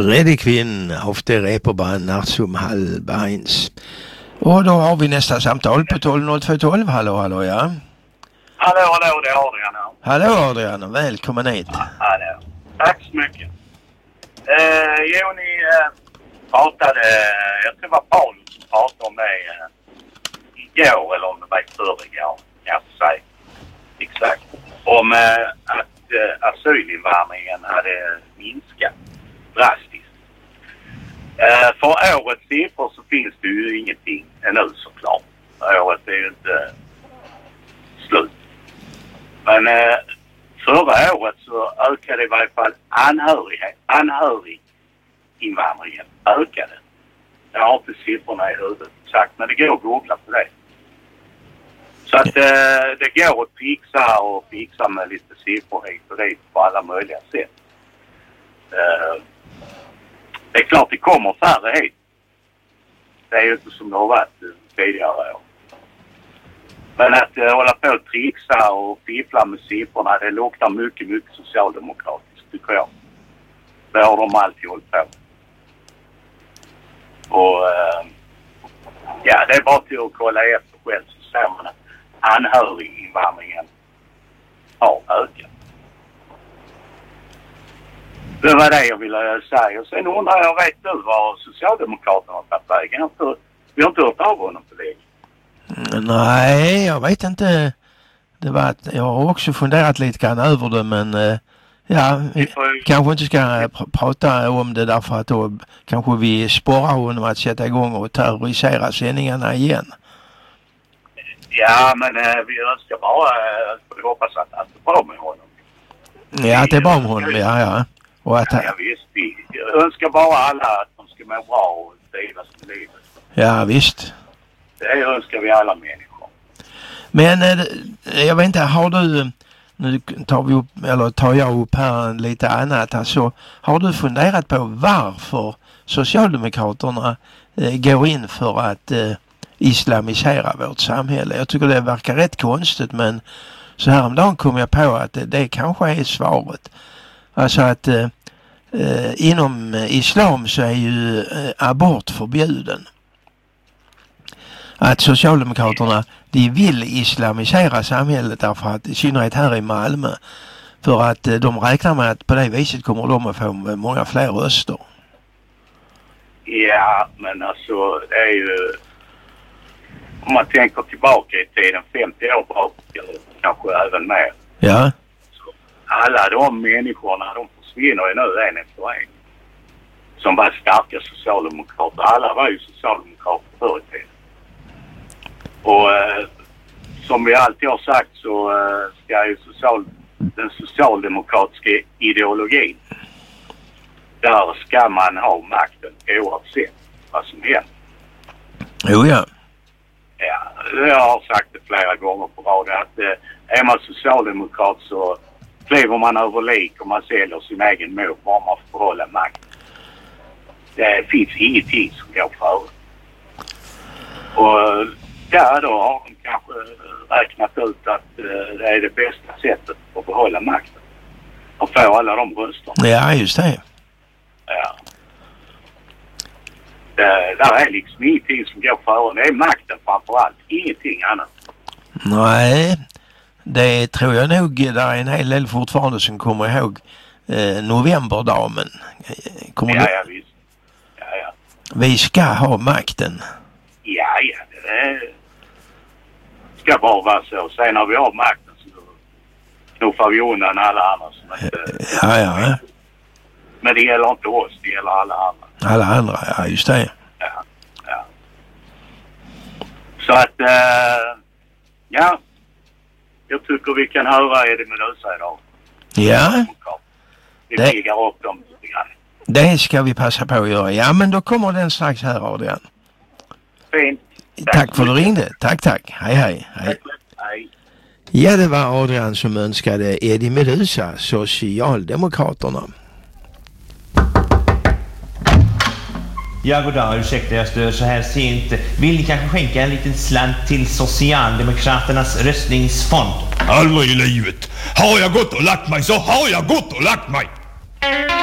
Fredrik Winn auf der Reeperbahn nachts om 1:30. Och då har vi nästa samtal på 120212. Hallå, ja. Hallå, det är Adrian här. Hallå Adrian, välkommen hit. Hallå. Tack så mycket. Ni pratade, jag tror det var Paul som pratade om det igår, eller om det var i förrgår, jag får säga exakt, om att asylinvandringen hade minskat drastiskt. För årets siffror så finns det ju ingenting ännu såklart. Året är ju inte slut. Men förra året så ökade i varje fall anhöriginvandringen ökade. Jag har inte siffrorna i huvudet sagt, men det går att googla på det. Så att det går att fixa med lite siffror hit och dit på alla möjliga sätt. Det är klart det kommer färre hit. Det är ju inte som det har varit tidigare år. Men att hålla på att trixa och fiffla med siffrorna, det luktar mycket, mycket socialdemokratiskt tycker jag. Det har de alltid hållit på. Och ja, det är bara till att kolla efter själv så ser man att anhöriginvandringen har ökat. Det var det jag ville säga. Och sen undrar jag, vet du vad Socialdemokraterna har tagit vägen? Vi har inte hört av honom på det. Nej, jag vet inte. Jag har också funderat lite grann över det, men ja, kanske inte ska prata om det därför att då kanske vi sporrar honom att sätta igång och terrorisera sändningarna igen. Ja, men vi önskar bara, vi hoppas att det är bra med honom. Ja, det är bra med honom, ja. Och att ja, visst. Vi önskar bara alla att de ska må bra och trivas med livet. Ja, visst. Det önskar vi alla människor. Men jag vet inte, har du, nu tar jag upp här lite annat, alltså har du funderat på varför Socialdemokraterna går in för att islamisera vårt samhälle? Jag tycker det verkar rätt konstigt, men så här om dagen kom jag på att det kanske är svaret. Alltså att inom islam så är ju abort förbjuden. Att Socialdemokraterna, de vill islamisera samhället därför att, i synnerhet här i Malmö, för att de räknar med att på det viset kommer de att få många fler röster. Ja, men alltså det är ju, om man tänker tillbaka i tiden, 50 år bak, eller kanske även mer. Ja. Så alla de människorna, de försvinner ju nu en efter en. Som var starka socialdemokrater. Alla var ju socialdemokrater förr i tiden. Och som vi alltid har sagt så ska ju den socialdemokratiska ideologin, där ska man ha makten oavsett vad som händer. Jo, ja. Ja, jag har sagt det flera gånger på rad att är man socialdemokrat så kliver man över lik och man säljer sin egen mor bara man får behålla makten. Det finns ingenting som går före. Och ja, då har de kanske räknat ut att det är det bästa sättet att behålla makten. Och få alla de rösterna. Ja, just det. Ja. Där är liksom ingenting som går före. Det är makten framförallt. Ingenting annat. Nej, det tror jag nog. Där är en hel del fortfarande som kommer ihåg novemberdamen. Ja, visst. Ja. Vi ska ha makten. Ja, det ska bara vara så. Sen när vi har makten så knuffar vi undan alla andra som inte... Ja. Men det gäller inte oss, det gäller alla andra. Alla andra, ja, just det. Ja. Så att, ja. Jag tycker vi kan höra Eddie Meduza idag. Ja. Vi piggar upp dem lite grann. Det ska vi passa på att göra. Ja, men då kommer den strax här, Adrian. Fint. Tack för att du ringde. Tack. Hej. Ja, det var Adrian som önskade Eddie Meduza, Socialdemokraterna. Ja, goddag. Ursäkta, jag stör så här sent. Vill ni kanske skänka en liten slant till Socialdemokraternas röstningsfond? Aldrig i livet. Har jag gått och lagt mig så har jag gått och lagt mig.